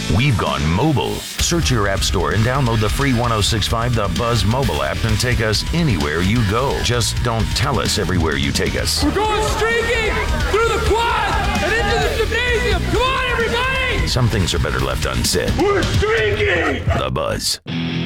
We've gone mobile. Search your app store and download the free 1065 The Buzz mobile app and take us anywhere you go. Just don't tell us everywhere you take us. We're going streaking through the quad and into the gymnasium. Come on, everybody! Some things are better left unsaid. We're streaking! The Buzz.